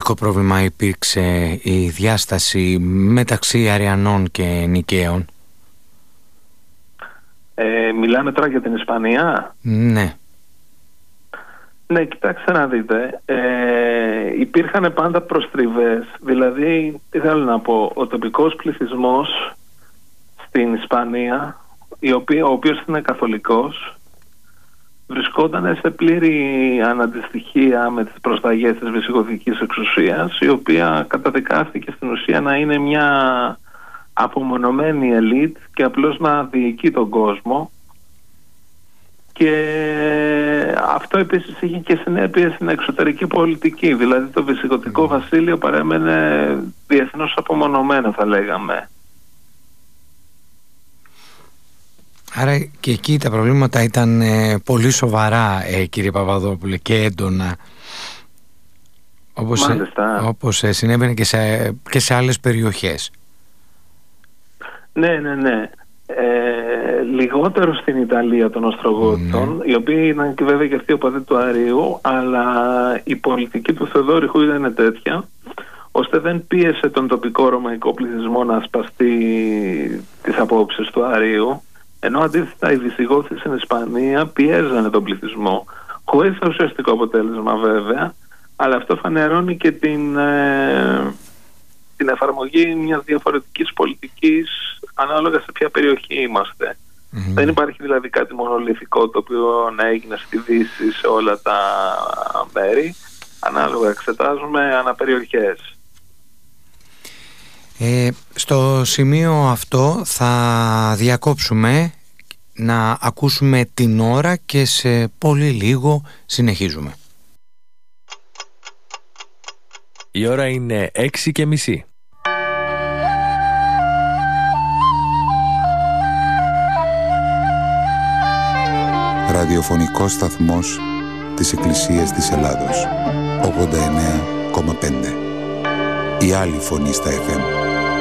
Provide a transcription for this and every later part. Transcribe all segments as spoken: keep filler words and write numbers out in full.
πολιτικό πρόβλημα υπήρξε η διάσταση μεταξύ Αριανών και Νικαίων? Ε, μιλάμε τώρα για την Ισπανία. Ναι. Ναι, κοιτάξτε να δείτε. Ε, υπήρχαν πάντα προστριβές. Δηλαδή, τι θέλω να πω, ο τοπικός πληθυσμός στην Ισπανία, η οποία, ο οποίος είναι καθολικός, βρισκόταν σε πλήρη αναντιστοιχία με τις προσταγές της βυσιγωθικής εξουσίας, η οποία καταδικάστηκε στην ουσία να είναι μια απομονωμένη ελίτ και απλώς να διοικεί τον κόσμο. Και αυτό επίσης είχε και συνέπειες στην εξωτερική πολιτική. Δηλαδή το βυσιγωτικό mm. βασίλειο παρέμενε διεθνώς απομονωμένο, θα λέγαμε. Άρα και εκεί τα προβλήματα ήταν ε, πολύ σοβαρά, ε, κύριε Παπαδόπουλε, και έντονα. Όπως, ε, όπως ε, συνέβαινε και σε, και σε άλλες περιοχές. Ναι, ναι, ναι. Ε, λιγότερο στην Ιταλία των Οστρογότων, mm. οι οποίοι ήταν και βέβαια και αυτοί οπαδοί του Αρείου, αλλά η πολιτική του Θεοδόρυχου ήταν τέτοια ώστε δεν πίεσε τον τοπικό ρωμαϊκό πληθυσμό να ασπαστεί τις απόψεις του Αρείου, ενώ αντίθετα οι Βυσιγόθοι στην Ισπανία πιέζανε τον πληθυσμό, χωρίς ουσιαστικό αποτέλεσμα βέβαια, αλλά αυτό φανερώνει και την, ε, την εφαρμογή μιας διαφορετικής πολιτικής ανάλογα σε ποια περιοχή είμαστε. Mm-hmm. Δεν υπάρχει δηλαδή κάτι μονολυθικό το οποίο να έγινε στη Δύση σε όλα τα μέρη. Ανάλογα εξετάζουμε αναπεριοχές. Ε, στο σημείο αυτό θα διακόψουμε να ακούσουμε την ώρα και σε πολύ λίγο συνεχίζουμε. Η ώρα είναι έξι και μισή. Ραδιοφωνικός σταθμός της Εκκλησίας της Ελλάδος, ογδόντα εννέα κόμμα πέντε. Η άλλη φωνή στα εφ εμ.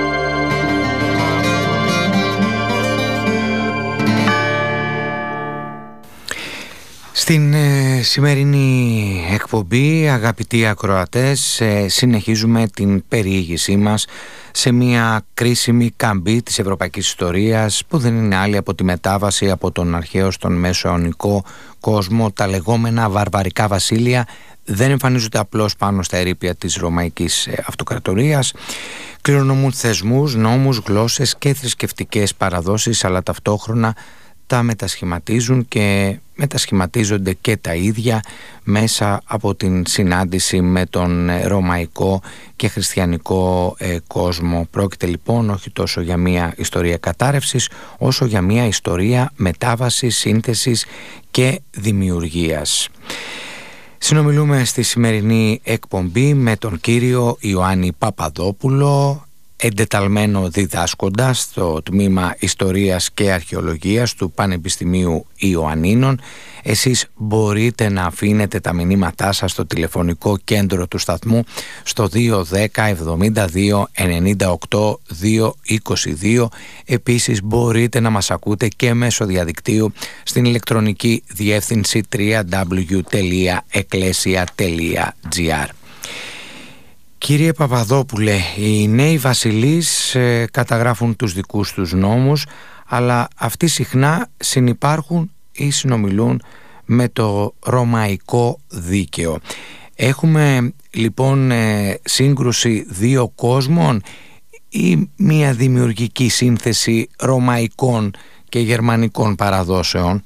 Στην ε, σημερινή εκπομπή, αγαπητοί ακροατές, ε, συνεχίζουμε την περιήγησή μας σε μια κρίσιμη καμπή της ευρωπαϊκής ιστορίας που δεν είναι άλλη από τη μετάβαση από τον αρχαίο στον μεσαιωνικό κόσμο. Τα λεγόμενα βαρβαρικά βασίλεια δεν εμφανίζονται απλώς πάνω στα ερείπια της Ρωμαϊκής Αυτοκρατορίας. Κληρονομούν θεσμούς, νόμους, γλώσσες και θρησκευτικές παραδόσεις, αλλά ταυτόχρονα τα μετασχηματίζουν και μετασχηματίζονται και τα ίδια μέσα από την συνάντηση με τον ρωμαϊκό και χριστιανικό ε, κόσμο. Πρόκειται λοιπόν όχι τόσο για μια ιστορία κατάρρευσης, όσο για μια ιστορία μετάβασης, σύνθεσης και δημιουργίας. Συνομιλούμε στη σημερινή εκπομπή με τον κύριο Ιωάννη Παπαδόπουλο, εντεταλμένο διδάσκοντα στο τμήμα Ιστορίας και Αρχαιολογίας του Πανεπιστημίου Ιωαννίνων. Εσείς μπορείτε να αφήνετε τα μηνύματά σας στο τηλεφωνικό κέντρο του σταθμού στο δύο ένα μηδέν εβδομήντα δύο ενενήντα οκτώ διακόσια είκοσι δύο. Επίσης μπορείτε να μας ακούτε και μέσω διαδικτύου στην ηλεκτρονική διεύθυνση double-u double-u double-u τελεία εκκλέσια τελεία τζι άρ. Κύριε Παπαδόπουλε, οι νέοι βασιλείς ε, καταγράφουν τους δικούς τους νόμους, αλλά αυτοί συχνά συνυπάρχουν ή συνομιλούν με το ρωμαϊκό δίκαιο. Έχουμε λοιπόν ε, σύγκρουση δύο κόσμων ή μια δημιουργική σύνθεση ρωμαϊκών και γερμανικών παραδόσεων?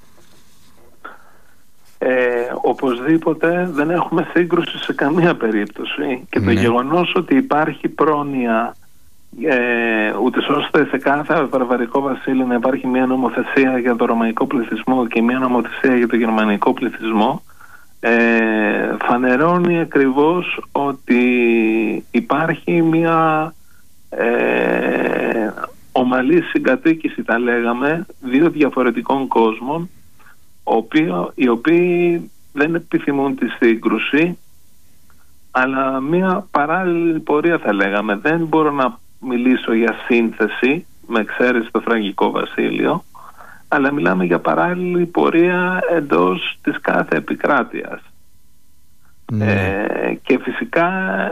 Ε, οπωσδήποτε δεν έχουμε σύγκρουση σε καμία περίπτωση και ναι. Το γεγονός ότι υπάρχει πρόνοια ε, ούτως ώστε σε κάθε βαρβαρικό βασίλειο να υπάρχει μια νομοθεσία για το ρωμαϊκό πληθυσμό και μια νομοθεσία για το γερμανικό πληθυσμό ε, φανερώνει ακριβώς ότι υπάρχει μια ε, ομαλή συγκατοίκηση, τα λέγαμε, δύο διαφορετικών κόσμων, οι οποίοι δεν επιθυμούν τη σύγκρουση, αλλά μια παράλληλη πορεία, θα λέγαμε. Δεν μπορώ να μιλήσω για σύνθεση με εξαίρεση το Φραγκικό Βασίλειο, αλλά μιλάμε για παράλληλη πορεία εντός της κάθε επικράτειας. Mm. Ε, και φυσικά